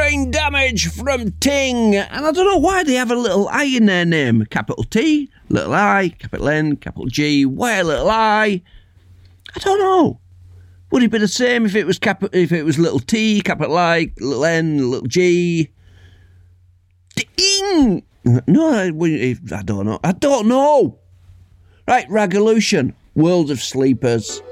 brain damage from Ting. And I don't know why they have a little I in their name. Capital T, little I, capital N, capital G. Why a little I? I don't know. Would it be the same if it was little T, capital I, little N, little G? Ting. No, I don't know. I don't know. Right, Ragolution, World of Sleepers.